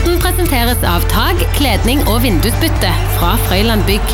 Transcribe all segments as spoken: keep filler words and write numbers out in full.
Podden presenteres av tag, kledning og vindusbytte fra Frøyland Bygg.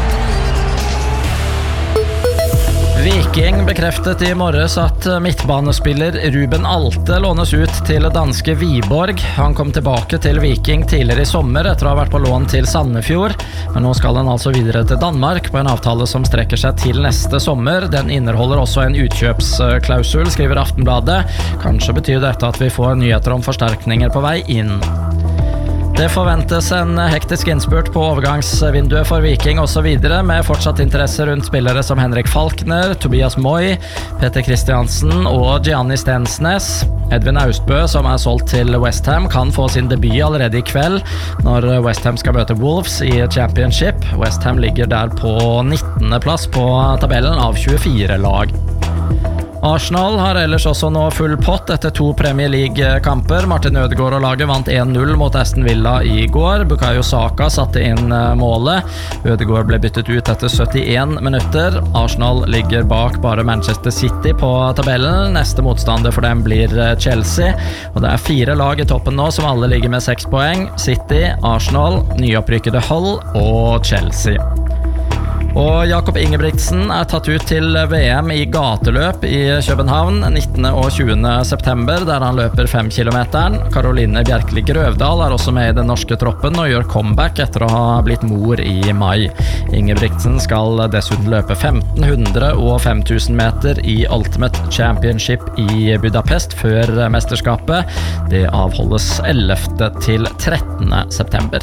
Viking bekreftet i morges at midtbanespiller Ruben Alte lånes ut til danske Viborg. Han kom tilbake til Viking tidligere i sommer etter å ha vært på lån til Sandefjord, men nå skal han altså videre til Danmark på en avtale som strekker seg til neste sommer. Den inneholder også en utkjøpsklausul, skriver Aftenbladet. Kanskje betyr dette at vi får nyheter om forsterkninger på vei inn. Det forventes en hektisk innspurt på overgangsvinduet for Viking og så videre, med fortsatt interesse rundt spillere som Henrik Falkner, Tobias Moy, Peter Christiansen og Gianni Stensnes. Edvin Austbø, som er solgt til West Ham, kan få sin debut allerede i kveld når West Ham skal møte Wolves i Championship. West Ham ligger der på nittende plass på tabellen av tjuefire lag. Arsenal har ellers også nå full pott etter to Premier League-kamper. Martin Ødegaard og laget vant en null mot Aston Villa i går. Bukayo Saka satte inn målet. Ødegaard ble byttet ut etter syttien minutter. Arsenal ligger bak bare Manchester City på tabellen. Neste motstander for dem blir Chelsea. Og det er fire lag i toppen nå som alle ligger med seks poeng. City, Arsenal, nyopprykkede Hull og Chelsea. Og Jakob Ingebrigtsen er tatt ut til V M i gateløp i København nittende og tjuende september, der han løper fem kilometer. Caroline Bjerkeli Grøvdal er også med i den norske troppen og gjør comeback etter å ha blitt mor i mai. Ingebrigtsen skal dessuten løpe femten hundre og fem tusen meter i Ultimate Championship i Budapest før mesterskapet. Det avholdes ellevte til trettende september.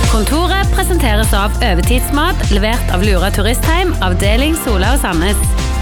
Kontoret presenteres av Øvertidsmat, levert av Lura Turistheim, avdeling Sola og Sandnes.